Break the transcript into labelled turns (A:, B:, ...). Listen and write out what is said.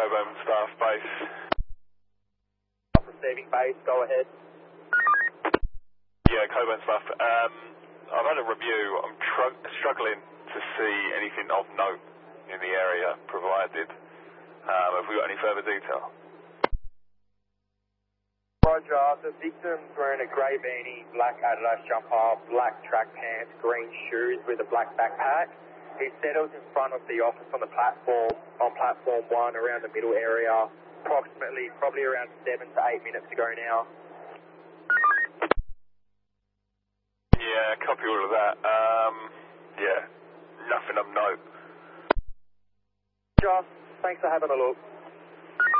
A: Coburn staff base.
B: Receiving base, go ahead.
A: Yeah, Coburn staff. I've had a review. I'm struggling to see anything of note in the area provided. Have we got any further detail?
B: Roger, the victim's wearing a grey beanie, black Adidas jumper, black track pants, green shoes with a black backpack. He said it was in front of the office on the platform, on platform 1 around the middle area, probably around 7 to 8 minutes ago now.
A: Yeah, copy all of that. Yeah, nothing of note.
B: Roger, thanks for having a look.